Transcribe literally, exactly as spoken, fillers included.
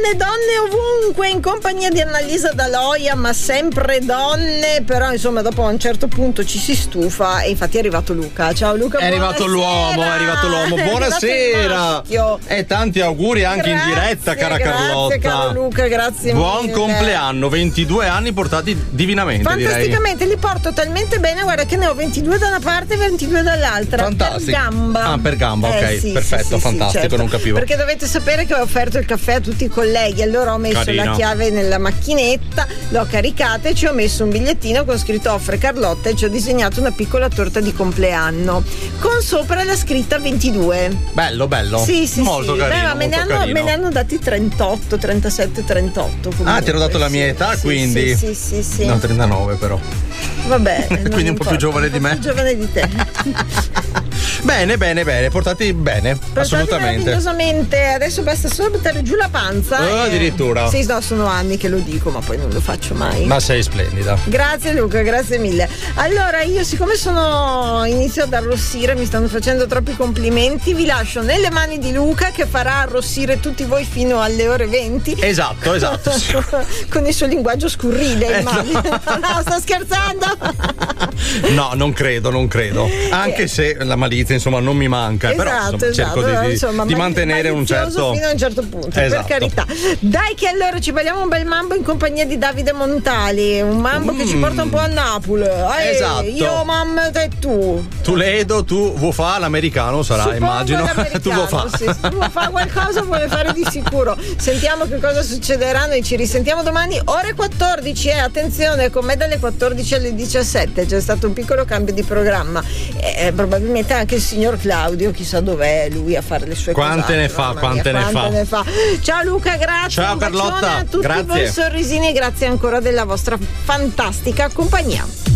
donne, donne ovunque, in compagnia di Annalisa D'Aloia, ma sempre donne, però insomma dopo a un certo punto ci si stufa e infatti è arrivato Luca. Ciao Luca, è arrivato l'uomo, è arrivato l'uomo, buonasera e tanti auguri anche grazie, in diretta, cara grazie, Carlotta. Caro Luca, grazie buon mille. compleanno, ventidue anni portati divinamente, fantasticamente, direi. Li porto talmente bene, guarda che ne ho ventidue da una parte e ventidue dall'altra. Fantastico. Per gamba. Ah, per gamba, ok, eh, sì, perfetto, sì, sì, fantastico, sì, certo. Non capivo. Perché dovete sapere che ho offerto il caffè a tutti i colleghi, allora ho messo Carino. la chiave nella macchinetta, l'ho caricata e ci ho messo un bigliettino con scritto offre Carlotta e ci ho disegnato una piccola torta di compleanno con sopra la scritta ventidue. Bello, bello. Sì, sì, molto sì. carino. Beh, ma me, ne hanno, me ne hanno dati trentotto, trentasette, trentotto. Comunque. Ah, ti ero dato la mia età, sì, quindi. Sì, sì, sì, sì. No, trentanove però. Vabbè. Quindi un po' più giovane di me. Un po' più giovane di te. Bene, bene, bene, portati bene, portati assolutamente. Meravigliosamente. Adesso basta solo buttare giù la panza. Oh, e... addirittura. Sì, no, sono anni che lo dico, ma poi non lo faccio mai. Ma sei splendida. Grazie Luca, grazie mille. Allora, io siccome sono inizio ad arrossire, mi stanno facendo troppi complimenti, vi lascio nelle mani di Luca che farà arrossire tutti voi fino alle ore venti. Esatto, esatto. Con il suo linguaggio scurrile, eh, immagino. No. no, sto scherzando. No, non credo, non credo. Anche eh. se la malizia insomma non mi manca, esatto, però insomma, esatto, cerco di, insomma, di mantenere un certo fino a un certo punto, esatto. Per carità. Dai che allora ci balliamo un bel mambo in compagnia di Davide Montali, un mambo mm. che ci porta un po' a Napoli. Ehi, esatto. Io, mamma, te e tu. Tu Ledo, tu vuoi fare l'americano sarà, Suppongo immagino. Tu vuoi fare. Sì, tu vuoi fare qualcosa, vuole fare di sicuro. Sentiamo che cosa succederà, noi ci risentiamo domani ore quattordici, eh, attenzione, con me dalle quattordici alle diciassette c'è stato un piccolo cambio di programma. Eh, probabilmente anche il signor Claudio, chissà dov'è lui a fare le sue cose. Quante ne fa, quante, mia, ne, quante fa. ne fa. Ciao Luca, grazie. Ciao Carlotta, a tutti grazie. voi sorrisini e grazie ancora della vostra fantastica compagnia.